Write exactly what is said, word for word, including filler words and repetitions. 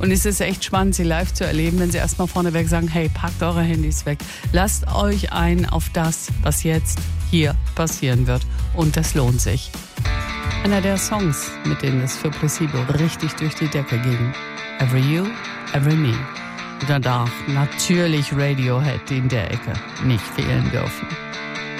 Und es ist echt spannend, sie live zu erleben, wenn sie erstmal vorneweg sagen, hey, packt eure Handys weg. Lasst euch ein auf das, was jetzt hier passieren wird. Und das lohnt sich. Einer der Songs, mit denen es für Placebo richtig durch die Decke ging. Every You, Every Me. Und danach natürlich Radiohead, die in der Ecke nicht fehlen dürfen.